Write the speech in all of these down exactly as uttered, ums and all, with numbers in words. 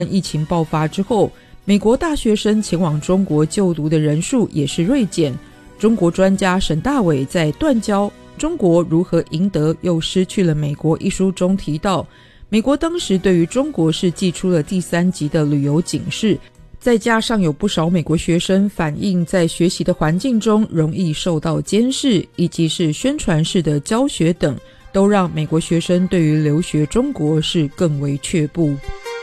疫情爆发之后，美国大学生前往中国就读的人数也是锐减。中国专家沈大伟在《断交：中国如何赢得又失去了美国》一书中提到，美国当时对于中国是寄出了第三级的旅游警示，再加上有不少美国学生反映在学习的环境中容易受到监视，以及是宣传式的教学等，都让美国学生对于留学中国是更为却步。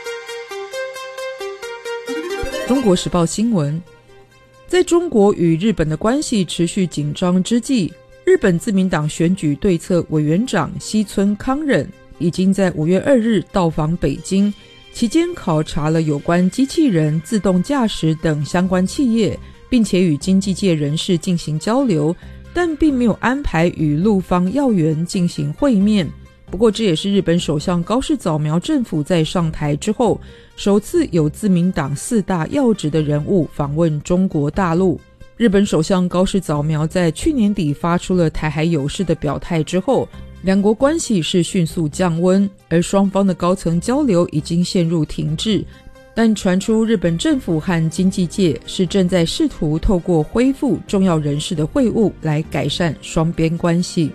中国时报新闻，在中国与日本的关系持续紧张之际，日本自民党选举对策委员长西村康稔已经在五月二日到访北京，期间考察了有关机器人、自动驾驶等相关企业，并且与经济界人士进行交流，但并没有安排与陆方要员进行会面。不过这也是日本首相高市早苗政府在上台之后，首次有自民党四大要职的人物访问中国大陆。日本首相高市早苗在去年底发出了台海有事的表态之后，两国关系是迅速降温，而双方的高层交流已经陷入停滞。但传出日本政府和经济界是正在试图透过恢复重要人士的会晤来改善双边关系。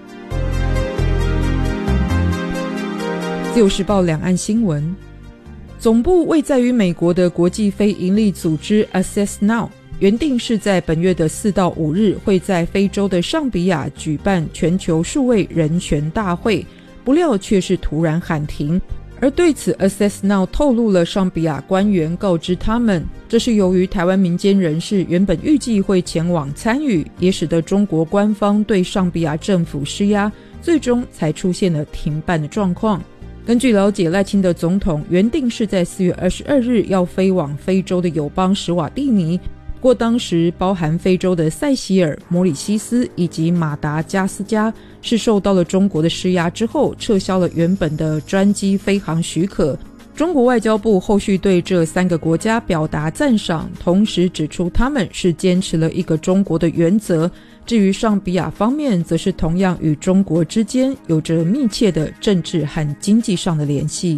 自由时报两岸新闻，总部位在于美国的国际非营利组织 Access Now 原定是在本月的四到五日会在非洲的尚比亚举办全球数位人权大会，不料却是突然喊停。而对此 Access Now 透露了尚比亚官员告知他们，这是由于台湾民间人士原本预计会前往参与，也使得中国官方对尚比亚政府施压，最终才出现了停办的状况。根据了解，赖清德总统原定是在四月二十二日要飞往非洲的友邦史瓦蒂尼，不过当时包含非洲的塞西尔、摩里西斯以及马达加斯加是受到了中国的施压之后，撤销了原本的专机飞航许可。中国外交部后续对这三个国家表达赞赏，同时指出他们是坚持了一个中国的原则。至于尚比亚方面，则是同样与中国之间有着密切的政治和经济上的联系。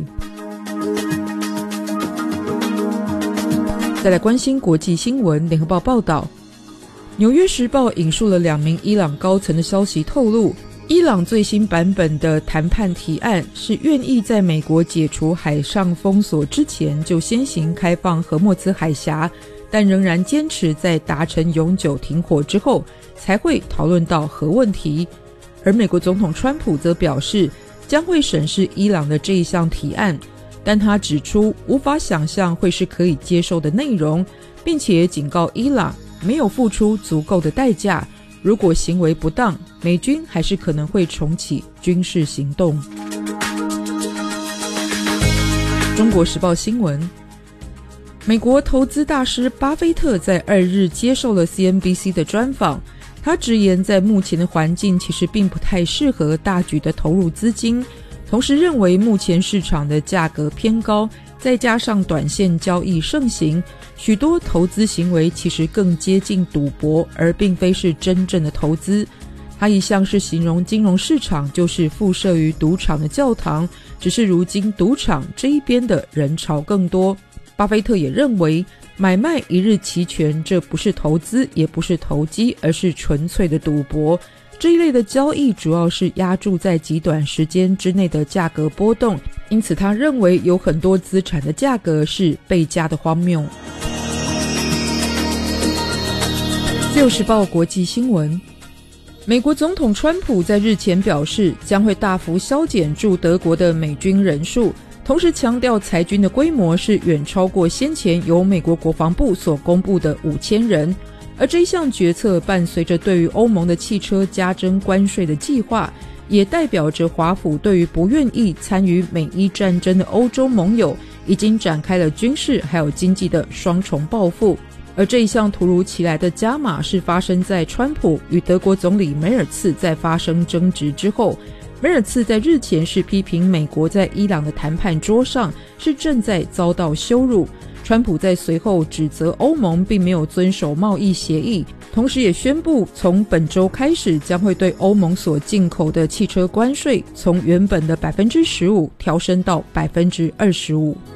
再来关心国际新闻，联合报报道，纽约时报引述了两名伊朗高层的消息透露，伊朗最新版本的谈判提案是愿意在美国解除海上封锁之前就先行开放荷默兹海峡，但仍然坚持在达成永久停火之后才会讨论到核问题。而美国总统川普则表示将会审视伊朗的这一项提案，但他指出无法想象会是可以接受的内容，并且警告伊朗没有付出足够的代价，如果行为不当，美军还是可能会重启军事行动。中国时报新闻，美国投资大师巴菲特在二日接受了 C N B C 的专访，他直言在目前的环境其实并不太适合大举的投入资金，同时认为目前市场的价格偏高，再加上短线交易盛行，许多投资行为其实更接近赌博，而并非是真正的投资。他一向是形容金融市场就是附设于赌场的教堂，只是如今赌场这一边的人潮更多。巴菲特也认为买卖一日期权这不是投资也不是投机，而是纯粹的赌博。这一类的交易主要是押注在极短时间之内的价格波动，因此他认为有很多资产的价格是倍加的荒谬。自由时报国际新闻，美国总统川普在日前表示将会大幅削减驻德国的美军人数，同时强调裁军的规模是远超过先前由美国国防部所公布的五千人。而这一项决策伴随着对于欧盟的汽车加征关税的计划，也代表着华府对于不愿意参与美伊战争的欧洲盟友已经展开了军事还有经济的双重报复。而这一项突如其来的加码是发生在川普与德国总理梅尔茨在发生争执之后。梅尔茨在日前是批评美国在伊朗的谈判桌上是正在遭到羞辱，川普在随后指责欧盟并没有遵守贸易协议，同时也宣布从本周开始将会对欧盟所进口的汽车关税从原本的 百分之十五 调升到 百分之二十五。